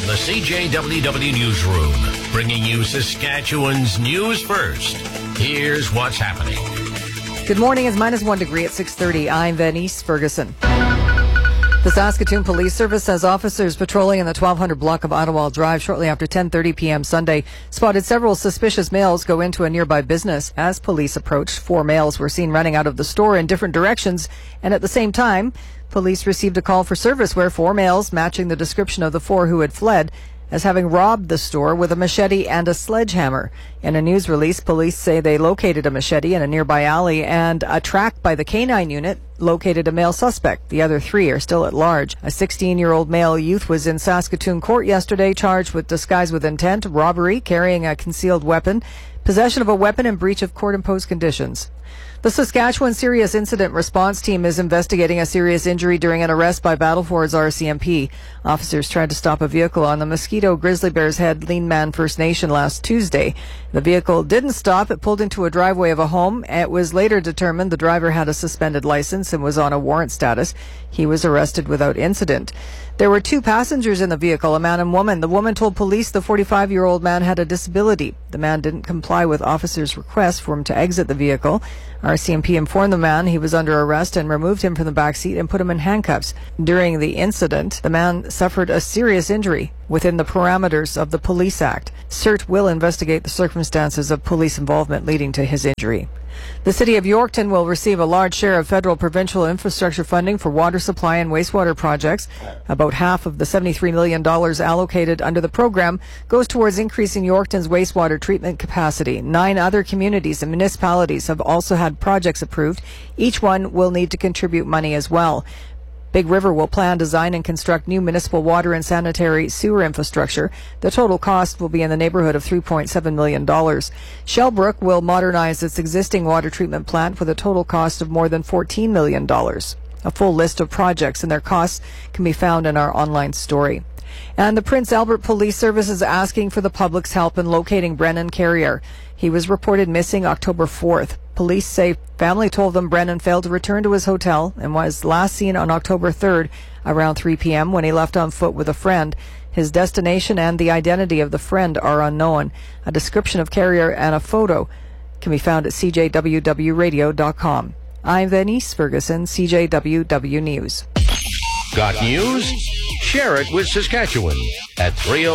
the CJWW Newsroom, bringing you Saskatchewan's news first. Here's what's happening. Good morning. It's -1 degree at 6:30. I'm Venice Ferguson. The Saskatoon Police Service says officers patrolling in the 1200 block of Ottawa Drive shortly after 10:30 p.m. Sunday spotted several suspicious males go into a nearby business. As police approached, 4 males were seen running out of the store in different directions, and at the same time, police received a call for service where 4 males, matching the description of the 4 who had fled, as having robbed the store with a machete and a sledgehammer. In a news release, police say they located a machete in a nearby alley, and a track by the K-9 unit located a male suspect. The other 3 are still at large. A 16-year-old male youth was in Saskatoon court yesterday, charged with disguise with intent, robbery, carrying a concealed weapon, possession of a weapon, and breach of court-imposed conditions. The Saskatchewan Serious Incident Response Team is investigating a serious injury during an arrest by Battleford's RCMP. Officers tried to stop a vehicle on the Mosquito Grizzly Bears Head Leanman First Nation last Tuesday. The vehicle didn't stop. It pulled into a driveway of a home. It was later determined the driver had a suspended license and was on a warrant status. He was arrested without incident. There were 2 passengers in the vehicle, a man and woman. The woman told police the 45-year-old man had a disability. The man didn't comply with officers' request for him to exit the vehicle. RCMP informed the man he was under arrest and removed him from the back seat and put him in handcuffs. During the incident, the man suffered a serious injury within the parameters of the Police Act. CERT will investigate the circumstances of police involvement leading to his injury. The City of Yorkton will receive a large share of federal provincial infrastructure funding for water supply and wastewater projects. About half of the $73 million allocated under the program goes towards increasing Yorkton's wastewater treatment capacity. 9 other communities and municipalities have also had projects approved. Each one will need to contribute money as well. Big River will plan, design, and construct new municipal water and sanitary sewer infrastructure. The total cost will be in the neighborhood of $3.7 million. Shellbrook will modernize its existing water treatment plant with a total cost of more than $14 million. A full list of projects and their costs can be found in our online story. And the Prince Albert Police Service is asking for the public's help in locating Brennan Carrier. He was reported missing October 4th. Police say family told them Brennan failed to return to his hotel and was last seen on October 3rd around 3 p.m. when he left on foot with a friend. His destination and the identity of the friend are unknown. A description of Carrier and a photo can be found at cjwwradio.com. I'm Venice Ferguson, CJWW News. Got news? Share it with Saskatchewan at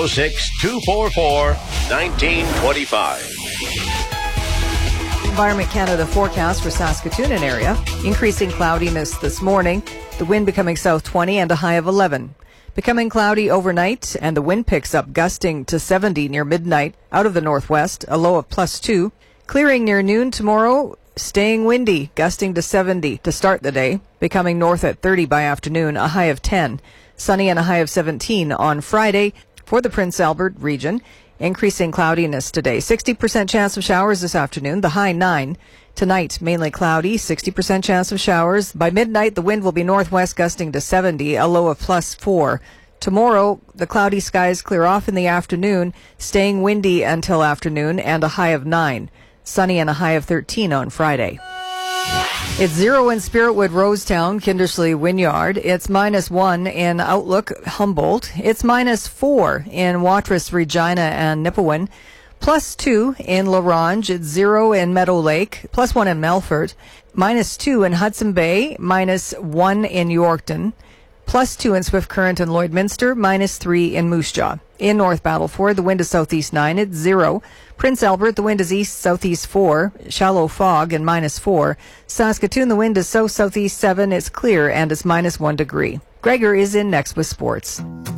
306-244-1925. Environment Canada forecast for Saskatoon and area. Increasing cloudiness this morning. The wind becoming south 20 and a high of 11. Becoming cloudy overnight and the wind picks up, gusting to 70 near midnight out of the northwest, a low of +2. Clearing near noon tomorrow, staying windy, gusting to 70 to start the day. Becoming north at 30 by afternoon, a high of 10. Sunny and a high of 17 on Friday for the Prince Albert region. Increasing cloudiness today. 60% chance of showers this afternoon, the high 9. Tonight, mainly cloudy, 60% chance of showers. By midnight, the wind will be northwest gusting to 70, a low of +4. Tomorrow, the cloudy skies clear off in the afternoon, staying windy until afternoon, and a high of 9. Sunny and a high of 13 on Friday. It's 0 in Spiritwood, Rosetown, Kindersley, Wynyard. It's -1 in Outlook, Humboldt. It's -4 in Watrous, Regina, and Nipawin. +2 in La Ronge. It's 0 in Meadow Lake. +1 in Melfort. -2 in Hudson Bay. -1 in Yorkton. +2 in Swift Current and Lloydminster. -3 in Moose Jaw. In North Battleford, the wind is southeast 9. It's 0. Prince Albert, the wind is east-southeast 4. Shallow fog and -4. Saskatoon, the wind is south-southeast 7. It's clear and it's -1 degree. Gregor is in next with sports.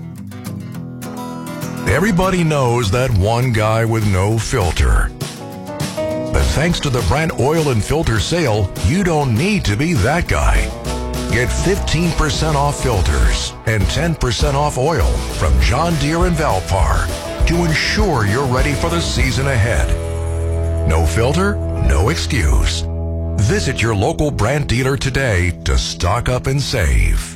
Everybody knows that one guy with no filter. But thanks to the Brandt Oil and Filter sale, you don't need to be that guy. Get 15% off filters and 10% off oil from John Deere and Valpar to ensure you're ready for the season ahead. No filter, no excuse. Visit your local Brandt dealer today to stock up and save.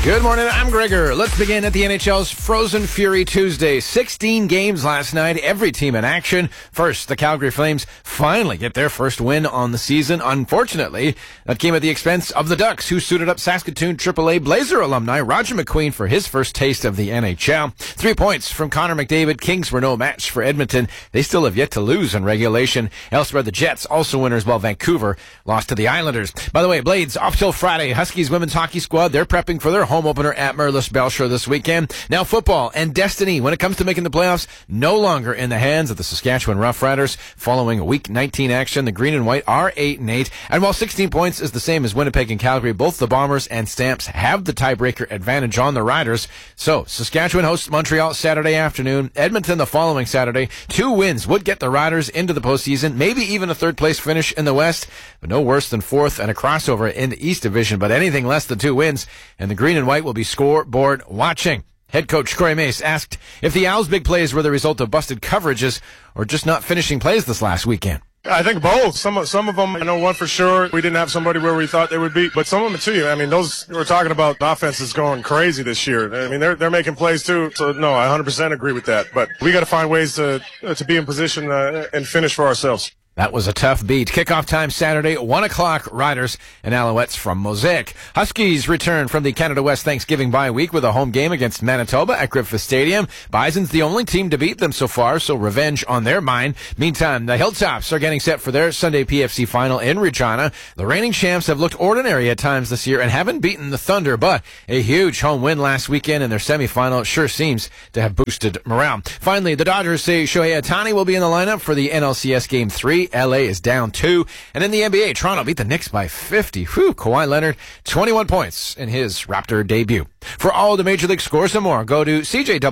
Good morning, I'm Gregor. Let's begin at the NHL's Frozen Fury Tuesday. 16 games last night, every team in action. First, the Calgary Flames finally get their first win on the season. Unfortunately, that came at the expense of the Ducks, who suited up Saskatoon AAA Blazer alumni Roger McQueen for his first taste of the NHL. 3 points from Connor McDavid. Kings were no match for Edmonton. They still have yet to lose in regulation. Elsewhere, the Jets also winners, while Vancouver lost to the Islanders. By the way, Blades off till Friday. Huskies women's hockey squad, they're prepping for their home opener at Merlis Belshire this weekend. Now football and destiny when it comes to making the playoffs, no longer in the hands of the Saskatchewan Roughriders. Following Week 19 action, the Green and White are 8-8. And while 16 points is the same as Winnipeg and Calgary, both the Bombers and Stamps have the tiebreaker advantage on the Riders. So Saskatchewan hosts Montreal Saturday afternoon. Edmonton the following Saturday. 2 wins would get the Riders into the postseason, maybe even a third-place finish in the West, but no worse than fourth and a crossover in the East Division. But anything less than 2 wins, and the Green and White will be scoreboard watching. Head coach Corey Mace asked if the Owls' big plays were the result of busted coverages or just not finishing plays this last weekend. I think both. Some of them, I know one for sure, we didn't have somebody where we thought they would be, but some of them too. I mean, those we're talking about, offense is going crazy this year. I mean, they're making plays too. So no, I 100% agree with that. But we got to find ways to be in position and finish for ourselves. That was a tough beat. Kickoff time Saturday, 1 o'clock, Riders and Alouettes from Mosaic. Huskies return from the Canada West Thanksgiving bye week with a home game against Manitoba at Griffith Stadium. Bison's the only team to beat them so far, so revenge on their mind. Meantime, the Hilltops are getting set for their Sunday PFC final in Regina. The reigning champs have looked ordinary at times this year and haven't beaten the Thunder, but a huge home win last weekend in their semifinal sure seems to have boosted morale. Finally, the Dodgers say Shohei Ohtani will be in the lineup for the NLCS Game 3. LA is down 2. And in the NBA, Toronto beat the Knicks by 50. Kawhi Leonard, 21 points in his Raptor debut. For all the Major League scores and more, go to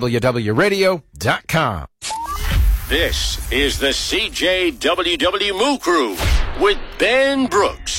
CJWWRadio.com. This is the CJWW Moo Crew with Ben Brooks.